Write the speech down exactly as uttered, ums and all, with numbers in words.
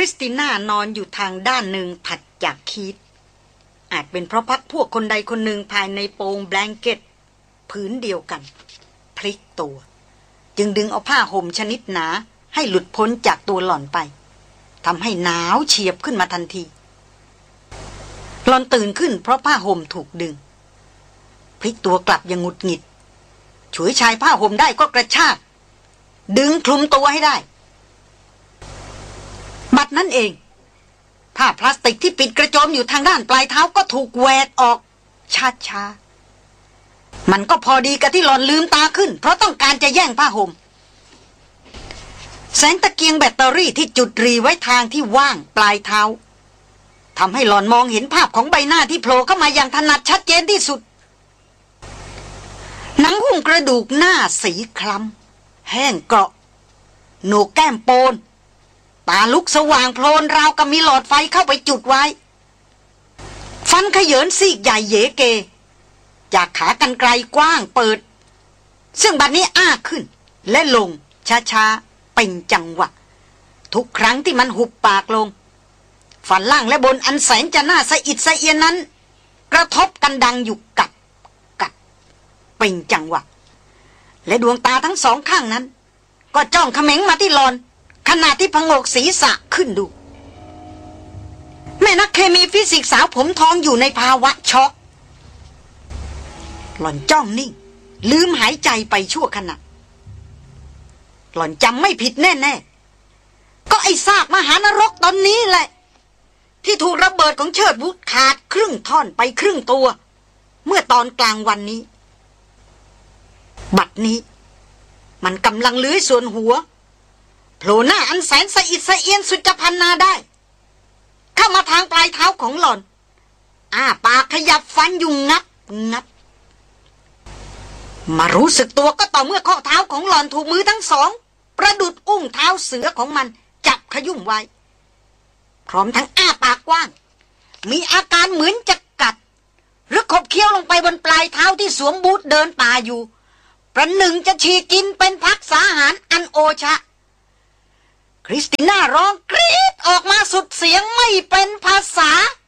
ริสติน่านอนอยู่ทางด้านหนึ่งถัดจากคีธอาจเป็นเพราะพักพวกคนใดคนหนึ่งภายในโปงแบงเก็ตผืนเดียวกันพลิกตัวจึงดึงเอาผ้าห่มชนิดหนาให้หลุดพ้นจากตัวหล่อนไปทำให้หนาวเฉียบขึ้นมาทันทีหล่อนตื่นขึ้นเพราะผ้าห่มถูกดึงพลิกตัวกลับอย่างหงุดหงิดฉวยชายผ้าห่มได้ก็กระชากดึงคลุมตัวให้ได้บัดนั้นเองผ้าพลาสติกที่ปิดกระโจมอยู่ทางด้านปลายเท้าก็ถูกแหวกออกช้าๆมันก็พอดีกับที่หล่อนลืมตาขึ้นเพราะต้องการจะแย่งผ้าห่มแสงตะเกียงแบตเตอรี่ที่จุดรีไว้ทางที่ว่างปลายเท้าทำให้หล่อนมองเห็นภาพของใบหน้าที่โผล่เข้ามาอย่างถนัดชัดเจนที่สุดหนังหุ้มกระดูกหน้าสีคล้ำแห้งเกราะโหนกแก้มโปนตาลุกสว่างโพลนราวกับมีหลอดไฟเข้าไปจุดไว้ฟันเขยินซีกใหญ่เยเกจากขากรรไกรกว้างเปิดซึ่งบัดนี้อ้าขึ้นและลงช้าๆเป็นจังหวะทุกครั้งที่มันหุบปากลงฟันล่างและบนอันแสนจะน่าสะอิดสะเอียนนั้นกระทบกันดังอยู่กับกับเป็นจังหวะและดวงตาทั้งสองข้างนั้นก็จ้องเขม็งมาที่หลอนขณะที่พงกศีรษะขึ้นดูแม่นักเคมีฟิสิกส์สาวผมทองอยู่ในภาวะช็อกหล่อนจ้องนิ่งลืมหายใจไปชั่วขณะหล่อนจำไม่ผิดแน่ๆก็ไอ้ซากมหานรกตอนนี้แหละที่ถูกระเบิดของเชิดวุฒขาดครึ่งท่อนไปครึ่งตัวเมื่อตอนกลางวันนี้บัดนี้มันกำลังเลื้อยส่วนหัวโผล่หน้าอันแสนสะอิดสะเอียนสุดจะพันนาได้เข้ามาทางปลายเท้าของหล่อนอ้าปากขยับฟันอยู่งับงับมารู้สึกตัวก็ต่อเมื่อข้อเท้าของหล่อนถูกมือทั้งสองประดุดอุ้งเท้าเสือของมันจับขยุ่มไว้พร้อมทั้งอ้าปากกว้างมีอาการเหมือนจะกัดหรือขบเคี้ยวลงไปบนปลายเท้าที่สวมบูทเดินป่าอยู่ประหนึ่งจะฉีกกินเป็นพักษาหารอันโอชะคริสติน่าร้องกรี๊ดออกมาสุดเสียงไม่เป็นภาษา